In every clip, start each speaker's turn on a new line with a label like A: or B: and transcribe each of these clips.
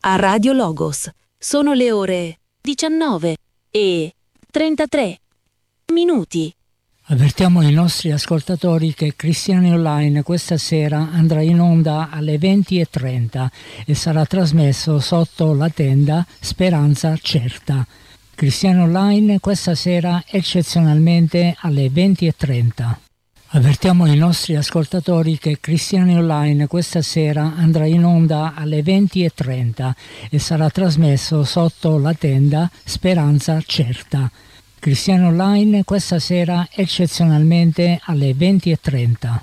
A: a Radio Logos. Sono le ore 19:33.
B: Avvertiamo i nostri ascoltatori che Cristiani Online questa sera andrà in onda alle 20:30 e sarà trasmesso sotto la tenda Speranza Certa. Cristiani Online questa sera eccezionalmente alle 20:30. Avvertiamo i nostri ascoltatori che Cristiani Online questa sera andrà in onda alle 20:30 e sarà trasmesso sotto la tenda Speranza Certa. Cristiani Online questa sera eccezionalmente alle 20:30.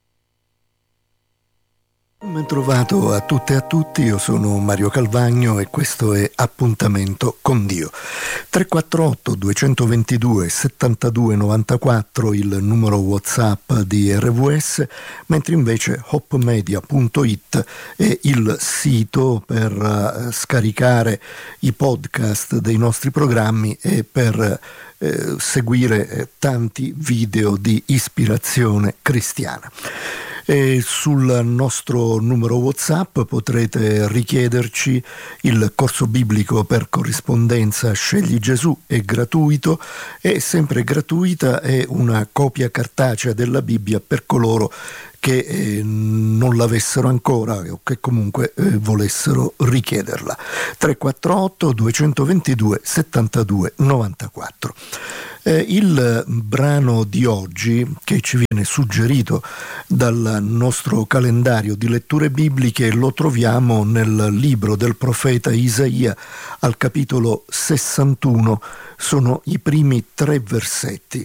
C: Ben trovato a tutte e a tutti, io sono Mario Calvagno e questo è Appuntamento con Dio. 348 222 72 94 il numero WhatsApp di RVS, mentre invece hopmedia.it è il sito per scaricare i podcast dei nostri programmi e per seguire tanti video di ispirazione cristiana. E sul nostro numero WhatsApp potrete richiederci il corso biblico per corrispondenza Scegli Gesù, è gratuito e sempre gratuita è una copia cartacea della Bibbia per coloro che non l'avessero ancora o che comunque volessero richiederla. 348 222 72 94. Il brano di oggi, che ci viene suggerito dal nostro calendario di letture bibliche, lo troviamo nel libro del profeta Isaia al capitolo 61, sono i primi 3 versetti.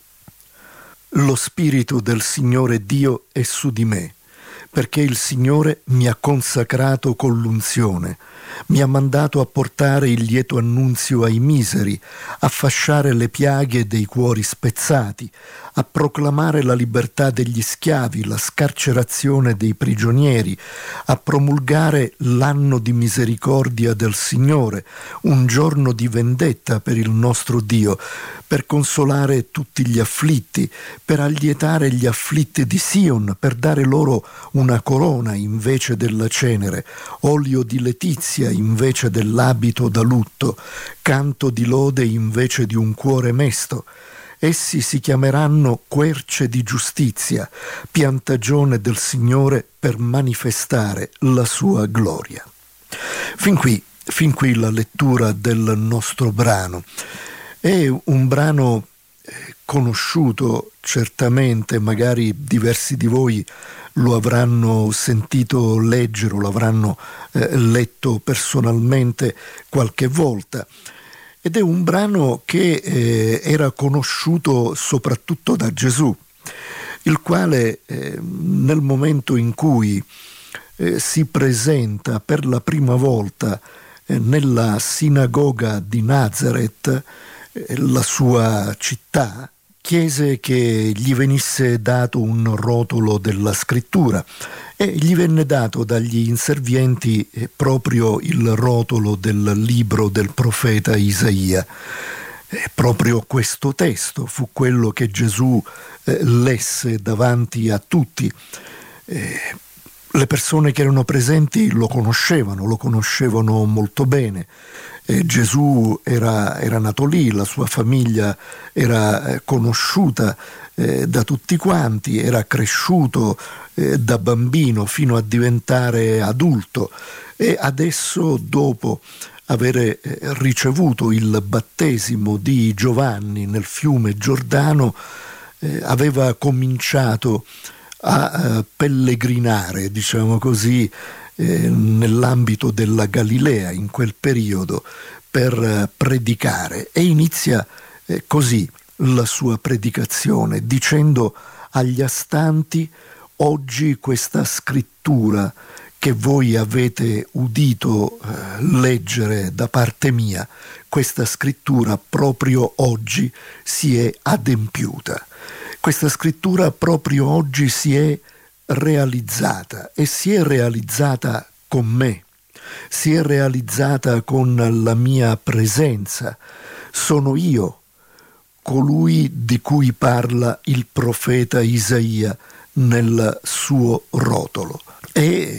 C: Lo Spirito del Signore Dio è su di me, perché il Signore mi ha consacrato con l'unzione, mi ha mandato a portare il lieto annunzio ai miseri, a fasciare le piaghe dei cuori spezzati, a proclamare la libertà degli schiavi, la scarcerazione dei prigionieri, a promulgare l'anno di misericordia del Signore, un giorno di vendetta per il nostro Dio, per consolare tutti gli afflitti, per allietare gli afflitti di Sion, per dare loro una corona invece della cenere, olio di letizia invece dell'abito da lutto, canto di lode invece di un cuore mesto. Essi si chiameranno querce di giustizia, piantagione del Signore per manifestare la sua gloria. Fin qui la lettura del nostro brano. È un brano conosciuto certamente, magari diversi di voi lo avranno sentito leggere o l'avranno letto personalmente qualche volta. Ed è un brano che era conosciuto soprattutto da Gesù, il quale nel momento in cui si presenta per la prima volta nella sinagoga di Nazareth, la sua città, chiese che gli venisse dato un rotolo della scrittura e gli venne dato dagli inservienti proprio il rotolo del libro del profeta Isaia. Proprio questo testo fu quello che Gesù lesse davanti a tutti. Le persone che erano presenti lo conoscevano molto bene. Gesù era nato lì, la sua famiglia era conosciuta da tutti quanti, era cresciuto da bambino fino a diventare adulto e adesso, dopo aver ricevuto il battesimo di Giovanni nel fiume Giordano, aveva cominciato a pellegrinare, diciamo così, nell'ambito della Galilea in quel periodo per predicare, e inizia così la sua predicazione dicendo agli astanti: oggi questa scrittura che voi avete udito leggere da parte mia, questa scrittura proprio oggi si è adempiuta. Questa scrittura proprio oggi si è realizzata e si è realizzata con me, si è realizzata con la mia presenza. Sono io colui di cui parla il profeta Isaia nel suo rotolo. E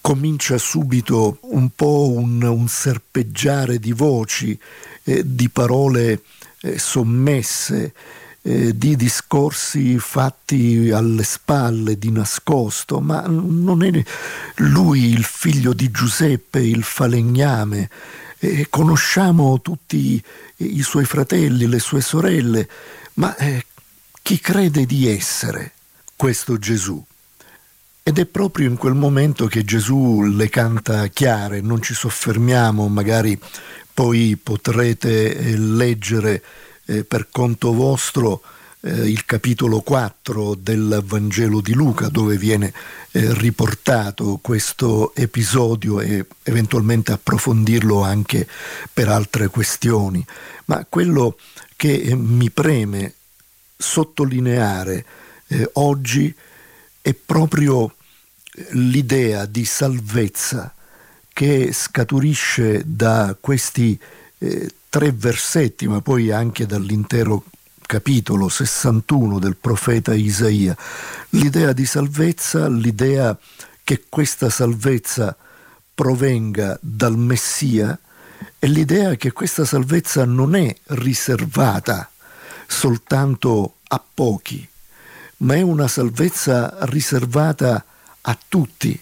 C: comincia subito un po' un serpeggiare di voci, di parole sommesse, di discorsi fatti alle spalle, di nascosto, ma non è lui il figlio di Giuseppe, il falegname. Conosciamo tutti i suoi fratelli, le sue sorelle, ma chi crede di essere questo Gesù? Ed è proprio in quel momento che Gesù le canta chiare. Non ci soffermiamo, magari poi potrete leggere per conto vostro il capitolo 4 del Vangelo di Luca, dove viene riportato questo episodio, e eventualmente approfondirlo anche per altre questioni. Ma quello che mi preme sottolineare oggi è proprio l'idea di salvezza che scaturisce da questi 3 versetti, ma poi anche dall'intero capitolo 61 del profeta Isaia. L'idea di salvezza, l'idea che questa salvezza provenga dal Messia, e l'idea che questa salvezza non è riservata soltanto a pochi, ma è una salvezza riservata a tutti,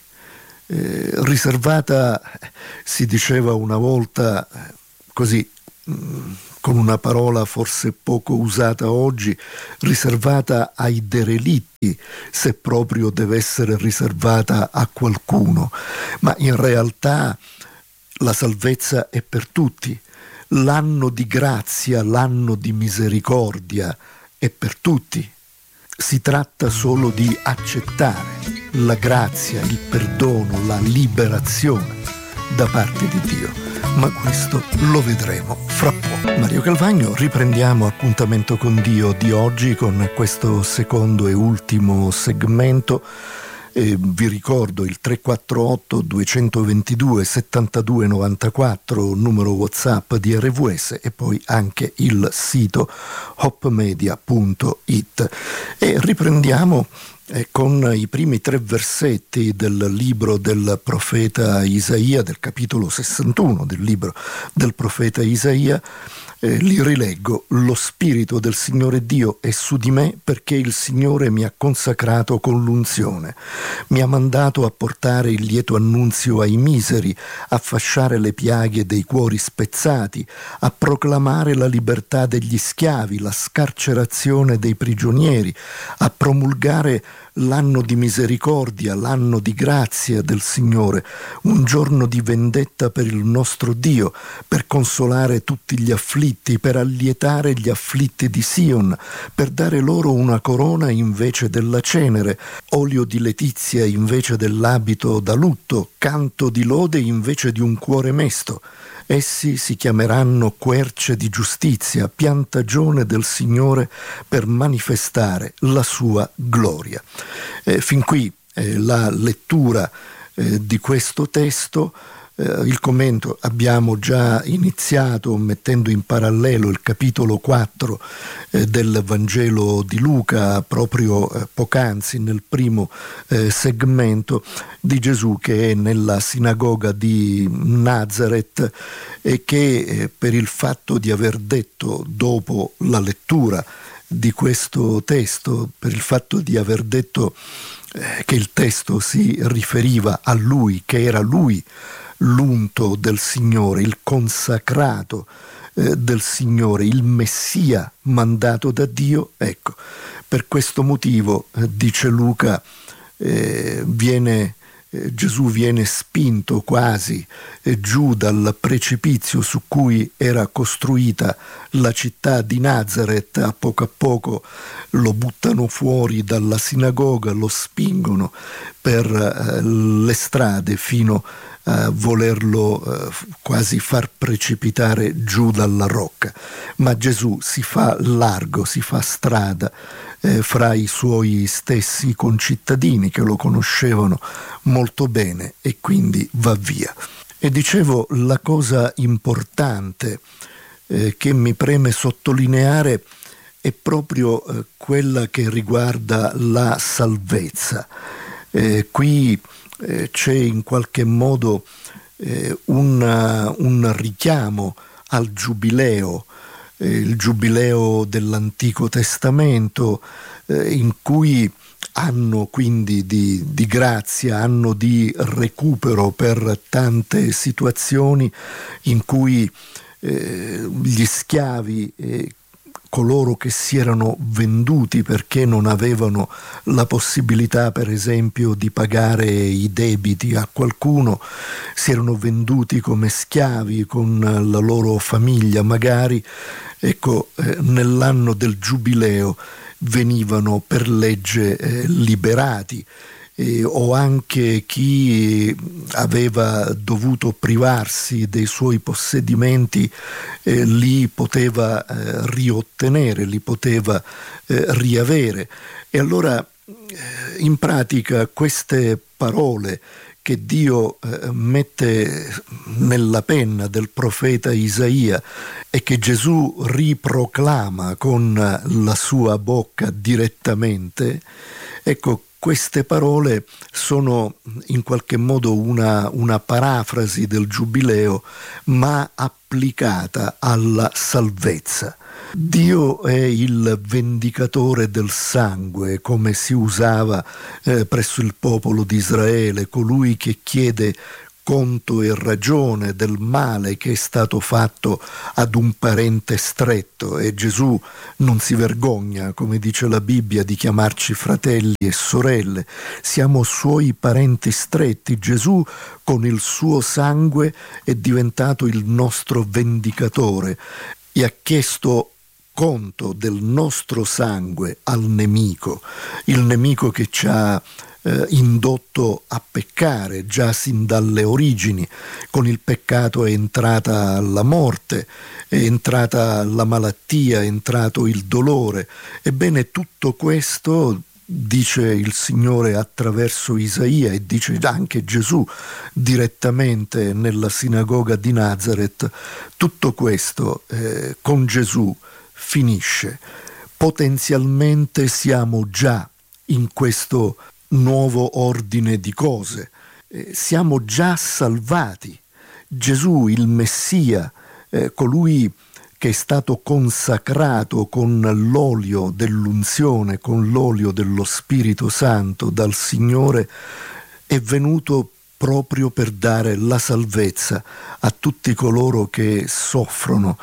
C: riservata, si diceva una volta così, con una parola forse poco usata oggi, riservata ai derelitti, se proprio deve essere riservata a qualcuno, ma in realtà la salvezza è per tutti. L'anno di grazia, l'anno di misericordia è per tutti. Si tratta solo di accettare la grazia, il perdono, la liberazione da parte di Dio. Ma questo lo vedremo fra poco. Mario Calvagno, riprendiamo Appuntamento con Dio di oggi con questo secondo e ultimo segmento. Vi ricordo il 348 222 72 94, numero WhatsApp di RVS, e poi anche il sito hopmedia.it. E riprendiamo con i primi 3 versetti del libro del profeta Isaia, del capitolo 61 del libro del profeta Isaia. Li rileggo. Lo Spirito del Signore Dio è su di me, perché il Signore mi ha consacrato con l'unzione. Mi ha mandato a portare il lieto annunzio ai miseri, a fasciare le piaghe dei cuori spezzati, a proclamare la libertà degli schiavi, la scarcerazione dei prigionieri, a promulgare l'anno di misericordia, l'anno di grazia del Signore, un giorno di vendetta per il nostro Dio, per consolare tutti gli afflitti, per allietare gli afflitti di Sion, per dare loro una corona invece della cenere, olio di letizia invece dell'abito da lutto, canto di lode invece di un cuore mesto. Essi si chiameranno querce di giustizia, piantagione del Signore per manifestare la sua gloria. Fin qui la lettura di questo testo. Il commento abbiamo già iniziato mettendo in parallelo il capitolo 4 del Vangelo di Luca, proprio poc'anzi nel primo segmento, di Gesù che è nella sinagoga di Nazareth e che per il fatto di aver detto, dopo la lettura di questo testo, per il fatto di aver detto che il testo si riferiva a lui, che era lui l'unto del Signore, il consacrato del Signore, il Messia mandato da Dio, ecco, per questo motivo, dice Luca, Gesù viene spinto quasi giù dal precipizio su cui era costruita la città di Nazareth. A poco lo buttano fuori dalla sinagoga, lo spingono per le strade fino a volerlo quasi far precipitare giù dalla rocca. Ma Gesù si fa largo, si fa strada fra i suoi stessi concittadini che lo conoscevano molto bene e quindi va via. E dicevo, la cosa importante che mi preme sottolineare è proprio quella che riguarda la salvezza. Qui c'è in qualche modo un richiamo al giubileo, il giubileo dell'Antico Testamento, in cui anno quindi di grazia, anno di recupero per tante situazioni in cui gli schiavi, coloro che si erano venduti perché non avevano la possibilità, per esempio, di pagare i debiti a qualcuno, si erano venduti come schiavi con la loro famiglia magari, ecco, nell'anno del giubileo venivano per legge liberati. O anche chi aveva dovuto privarsi dei suoi possedimenti li poteva riottenere, li poteva riavere. E allora in pratica queste parole che Dio mette nella penna del profeta Isaia e che Gesù riproclama con la sua bocca direttamente, ecco, queste parole sono in qualche modo una parafrasi del Giubileo, ma applicata alla salvezza. Dio è il vendicatore del sangue, come si usava presso il popolo di Israele, colui che chiede conto e ragione del male che è stato fatto ad un parente stretto, e Gesù non si vergogna, come dice la Bibbia, di chiamarci fratelli e sorelle. Siamo suoi parenti stretti. Gesù con il suo sangue è diventato il nostro vendicatore e ha chiesto conto del nostro sangue al nemico, il nemico che ci ha indotto a peccare già sin dalle origini. Con il peccato è entrata la morte, è entrata la malattia, è entrato il dolore. Ebbene, tutto questo dice il Signore attraverso Isaia, e dice anche Gesù direttamente nella sinagoga di Nazareth. Tutto questo con Gesù finisce. Potenzialmente siamo già in questo nuovo ordine di cose, siamo già salvati. Gesù, il Messia, colui che è stato consacrato con l'olio dell'unzione, con l'olio dello Spirito Santo dal Signore, è venuto proprio per dare la salvezza a tutti coloro che soffrono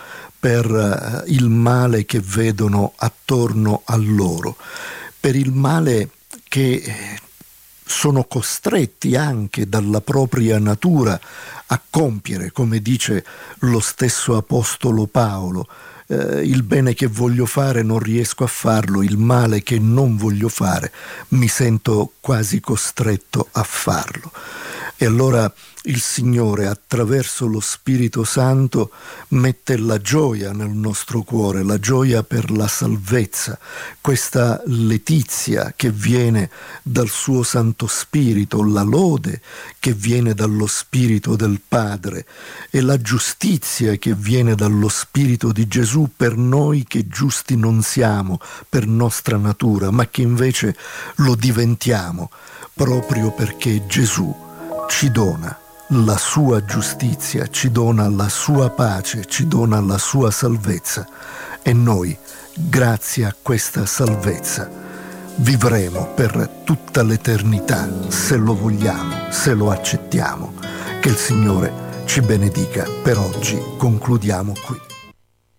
C: per il male che vedono attorno a loro, per il male che sono costretti anche dalla propria natura a compiere, come dice lo stesso Apostolo Paolo. Il bene che voglio fare non riesco a farlo, il male che non voglio fare mi sento quasi costretto a farlo. E allora il Signore, attraverso lo Spirito Santo, mette la gioia nel nostro cuore, la gioia per la salvezza, questa letizia che viene dal suo Santo Spirito, la lode che viene dallo Spirito del Padre e la giustizia che viene dallo Spirito di Gesù per noi che giusti non siamo per nostra natura, ma che invece lo diventiamo proprio perché Gesù ci dona la sua giustizia, ci dona la sua pace, ci dona la sua salvezza, e noi, grazie a questa salvezza, vivremo per tutta l'eternità, se lo vogliamo, se lo accettiamo. Che il Signore ci benedica. Per oggi concludiamo qui.